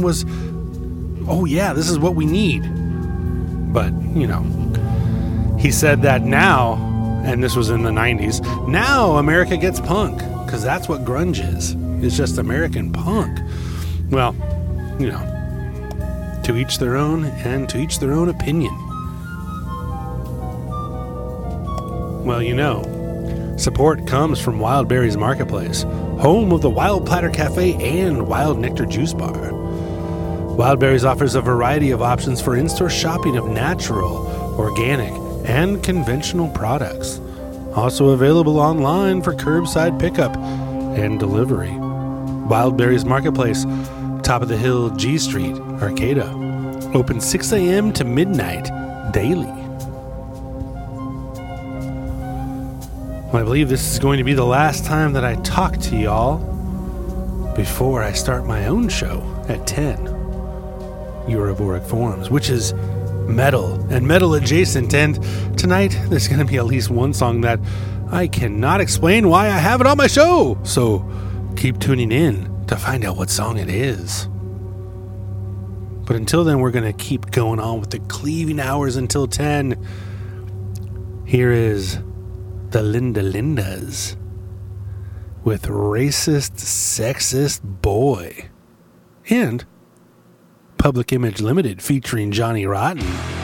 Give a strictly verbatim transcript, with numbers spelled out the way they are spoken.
was, oh yeah, this is what we need. But, you know, he said that now, and this was in the nineties, now America gets punk, because that's what grunge is. It's just American punk. Well, you know, to each their own, and to each their own opinion. Well, you know, support comes from Wild Berries Marketplace, home of the Wild Platter Cafe and Wild Nectar Juice Bar. Wild Berries offers a variety of options for in-store shopping of natural, organic, and conventional products. Also available online for curbside pickup and delivery. Wild Berries Marketplace, top of the hill, G Street, Arcata. Open six a.m. to midnight daily. Well, I believe this is going to be the last time that I talk to y'all before I start my own show at ten. Euroboric Forums, which is metal and metal adjacent. And tonight, there's going to be at least one song that I cannot explain why I have it on my show. So keep tuning in to find out what song it is. But until then, we're going to keep going on with the cleaving hours until ten. Here is the Linda Lindas with Racist, Sexist Boy. And Public Image Limited featuring Johnny Rotten.